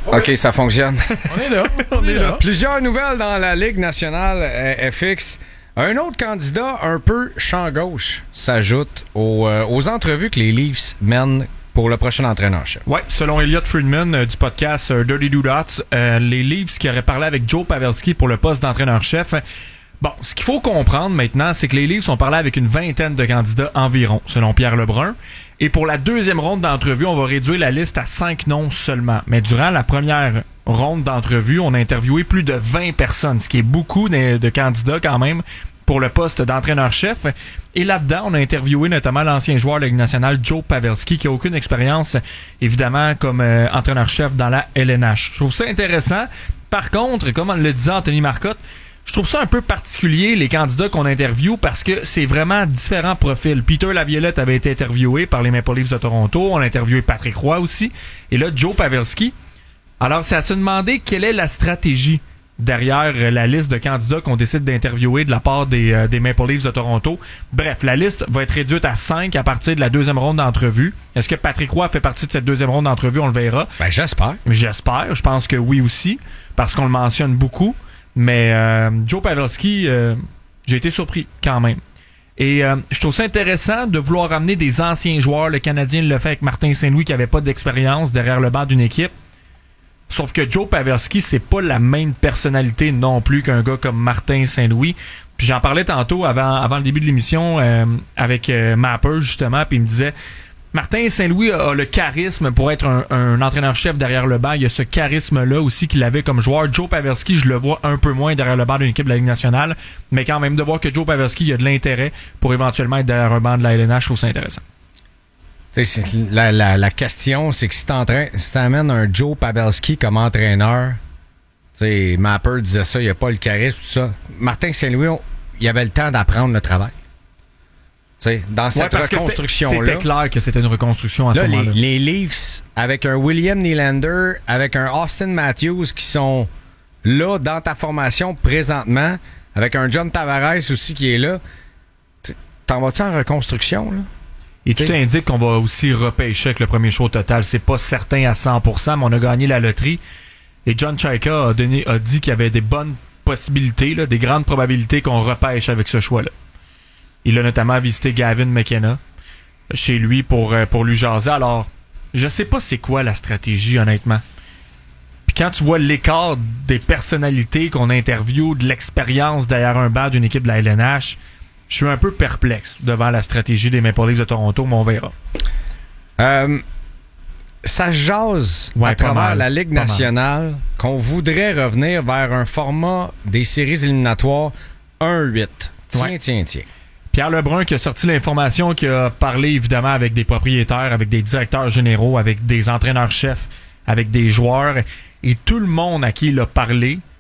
OK, ça fonctionne. On est là. On est là. Plusieurs nouvelles dans la Ligue nationale FX. Un autre candidat un peu champ gauche s'ajoute aux entrevues que les Leafs mènent pour le prochain entraîneur-chef. Oui, selon Elliot Friedman du podcast Dirty Doodats, les Leafs qui auraient parlé avec Joe Pavelski pour le poste d'entraîneur-chef. Bon, ce qu'il faut comprendre maintenant, c'est que les Leafs ont parlé avec une vingtaine de candidats environ, selon Pierre Lebrun. Et pour la deuxième ronde d'entrevue, on va réduire la liste à 5 noms seulement. Mais durant la première ronde d'entrevue, on a interviewé plus de 20 personnes, ce qui est beaucoup de candidats quand même pour le poste d'entraîneur-chef. Et là-dedans, on a interviewé notamment l'ancien joueur de la Ligue nationale, Joe Pavelski, qui a aucune expérience, évidemment, comme entraîneur-chef dans la LNH. Je trouve ça intéressant. Par contre, comme on le disait Anthony Marcotte, je trouve ça un peu particulier, les candidats qu'on interviewe, parce que c'est vraiment différents profils. Peter Laviolette avait été interviewé par les Maple Leafs de Toronto. On a interviewé Patrick Roy aussi. Et là, Joe Pavelski. Alors, c'est à se demander quelle est la stratégie derrière la liste de candidats qu'on décide d'interviewer de la part des Maple Leafs de Toronto. Bref, la liste va être réduite à 5 à partir de la deuxième ronde d'entrevue. Est-ce que Patrick Roy fait partie de cette deuxième ronde d'entrevue? On le verra. Ben, j'espère. J'espère. Je pense que oui aussi, parce qu'on le mentionne beaucoup. Mais Joe Pavelski, j'ai été surpris quand même. Et je trouve ça intéressant de vouloir ramener des anciens joueurs. Le Canadien le fait avec Martin Saint-Louis qui avait pas d'expérience derrière le banc d'une équipe. Sauf que Joe Pavelski, c'est pas la même personnalité non plus qu'un gars comme Martin Saint-Louis. Puis j'en parlais tantôt avant le début de l'émission avec Mapper justement, puis il me disait Martin Saint-Louis a le charisme pour être un entraîneur-chef derrière le banc. Il y a ce charisme-là aussi qu'il avait comme joueur. Joe Pavelski, je le vois un peu moins derrière le banc d'une équipe de la Ligue nationale, mais quand même de voir que Joe Pavelski a de l'intérêt pour éventuellement être derrière un banc de la LNH, je trouve ça intéressant. La question, c'est que si t'amènes un Joe Pavelski comme entraîneur, Mapper disait ça, il n'y a pas le charisme, tout ça. Martin Saint-Louis, il avait le temps d'apprendre le travail. Dans cette reconstruction-là. C'était clair que c'était une reconstruction à ce moment-là. Les Leafs, avec un William Nylander, avec un Austin Matthews qui sont là dans ta formation présentement, avec un John Tavares aussi qui est là, t'en vas-tu en reconstruction, là? Et tout indique qu'on va aussi repêcher avec le premier choix au total. C'est pas certain à 100%, mais on a gagné la loterie. Et John Chaika a dit qu'il y avait des bonnes possibilités, là, des grandes probabilités qu'on repêche avec ce choix-là. Il a notamment visité Gavin McKenna chez lui pour lui jaser. Alors, je sais pas c'est quoi la stratégie, honnêtement. Puis quand tu vois l'écart des personnalités qu'on interviewe, de l'expérience derrière un banc d'une équipe de la LNH, je suis un peu perplexe devant la stratégie des Maple Leafs de Toronto, mais on verra. Ça jase à travers la Ligue nationale qu'on voudrait revenir vers un format des séries éliminatoires 1-8. Tiens. Pierre Lebrun qui a sorti l'information, qui a parlé évidemment avec des propriétaires, avec des directeurs généraux, avec des entraîneurs-chefs, avec des joueurs. Et tout le monde à qui il a parlé